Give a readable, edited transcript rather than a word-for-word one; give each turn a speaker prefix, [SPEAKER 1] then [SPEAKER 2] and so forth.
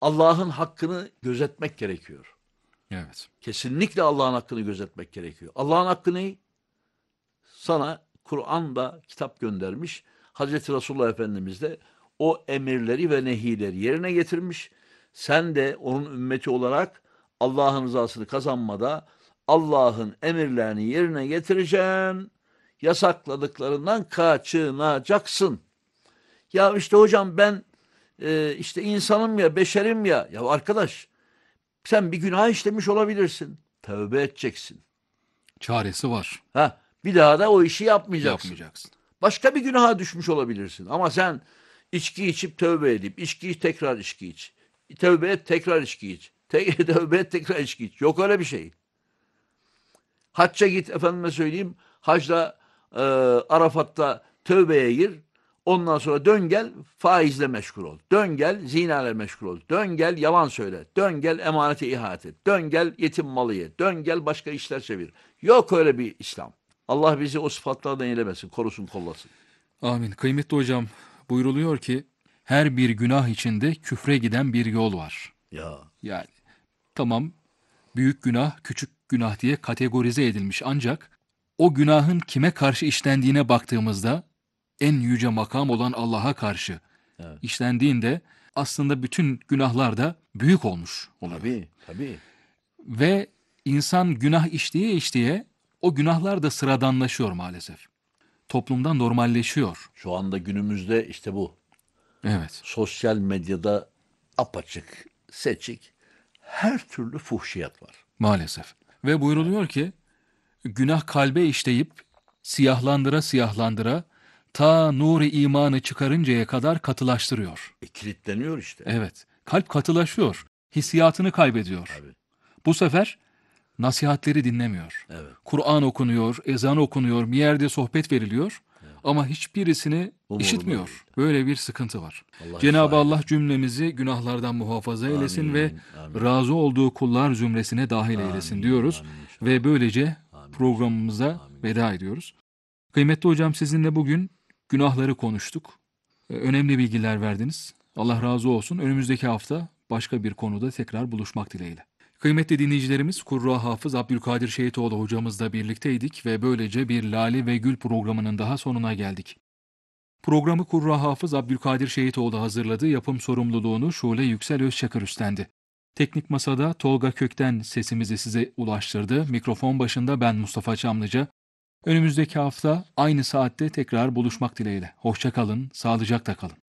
[SPEAKER 1] Allah'ın hakkını gözetmek gerekiyor.
[SPEAKER 2] Evet.
[SPEAKER 1] Kesinlikle Allah'ın hakkını gözetmek gerekiyor. Allah'ın hakkı ne? Sana Kur'an'da kitap göndermiş. Hazreti Resulullah Efendimiz de o emirleri ve nehileri yerine getirmiş. Sen de onun ümmeti olarak Allah'ın rızasını kazanmada Allah'ın emirlerini yerine getireceksin. Yasakladıklarından kaçınacaksın. Ya işte hocam ben işte insanım ya, beşerim ya. Ya arkadaş, sen bir günah işlemiş olabilirsin. Tövbe edeceksin.
[SPEAKER 2] Çaresi var.
[SPEAKER 1] Bir daha da o işi yapmayacaksın.
[SPEAKER 2] Yapmayacaksın.
[SPEAKER 1] Başka bir günaha düşmüş olabilirsin. Ama sen içki içip tövbe edip, içki iç tekrar içki iç. Tövbe et tekrar içki iç. Tövbe et tekrar içki iç. Yok öyle bir şey. Hacca git, efendime söyleyeyim. Hacda Arafat'ta tövbeye gir. Ondan sonra dön gel faizle meşgul ol. Dön gel zinayla meşgul ol. Dön gel yalan söyle. Dön gel emanete ihanet et. Dön gel yetim malı ye. Dön gel başka işler çevir. Yok öyle bir İslam. Allah bizi o sıfatlardan eylemesin. Korusun kollasın.
[SPEAKER 2] Amin. Kıymetli hocam, buyruluyor ki her bir günah içinde küfre giden bir yol var.
[SPEAKER 1] Ya.
[SPEAKER 2] Yani tamam, büyük günah, küçük günah diye kategorize edilmiş, ancak o günahın kime karşı işlendiğine baktığımızda en yüce makam olan Allah'a karşı
[SPEAKER 1] Evet.
[SPEAKER 2] işlendiğinde aslında bütün günahlar da büyük olmuş oluyor.
[SPEAKER 1] Tabii, tabii.
[SPEAKER 2] Ve insan günah işleye o günahlar da sıradanlaşıyor maalesef. Toplumda normalleşiyor.
[SPEAKER 1] Şu anda günümüzde işte bu.
[SPEAKER 2] Evet,
[SPEAKER 1] Sosyal medyada apaçık, seçik her türlü fuhşiyat var.
[SPEAKER 2] maalesef. Ve buyruluyor ki günah kalbe işleyip siyahlandıra ta nuru imanı çıkarıncaya kadar katılaştırıyor.
[SPEAKER 1] Kilitleniyor işte.
[SPEAKER 2] Evet, kalp katılaşıyor, hissiyatını kaybediyor.
[SPEAKER 1] Tabii.
[SPEAKER 2] Bu sefer nasihatleri dinlemiyor.
[SPEAKER 1] Evet.
[SPEAKER 2] Kur'an okunuyor, ezan okunuyor, bir yerde sohbet veriliyor ama hiçbirisini
[SPEAKER 1] Umurunda
[SPEAKER 2] işitmiyor.
[SPEAKER 1] değil.
[SPEAKER 2] Böyle bir sıkıntı var.
[SPEAKER 1] Allah
[SPEAKER 2] Cenab-ı
[SPEAKER 1] ıslah
[SPEAKER 2] Allah
[SPEAKER 1] eylesin.
[SPEAKER 2] cümlemizi günahlardan muhafaza eylesin ve
[SPEAKER 1] Amin.
[SPEAKER 2] razı olduğu kullar zümresine dahil eylesin
[SPEAKER 1] Amin.
[SPEAKER 2] diyoruz.
[SPEAKER 1] Amin inşallah.
[SPEAKER 2] Ve böylece
[SPEAKER 1] Amin
[SPEAKER 2] programımıza
[SPEAKER 1] inşallah. Amin
[SPEAKER 2] veda ediyoruz. Kıymetli hocam, sizinle bugün günahları konuştuk. Önemli bilgiler verdiniz. Allah razı olsun. Önümüzdeki hafta başka bir konuda tekrar buluşmak dileğiyle. Kıymetli dinleyicilerimiz, Kurra Hafız Abdülkadir Şehitoğlu hocamızla birlikteydik ve böylece bir Lale ve Gül programının daha sonuna geldik. Programı Kurra Hafız Abdülkadir Şehitoğlu hazırladı, yapım sorumluluğunu Şule Yüksel Özçakır üstlendi. Teknik masada Tolga Kökten sesimizi size ulaştırdı. Mikrofon başında ben Mustafa Çamlıca. Önümüzdeki hafta aynı saatte tekrar buluşmak dileğiyle. Hoşça kalın, sağlıcakla kalın.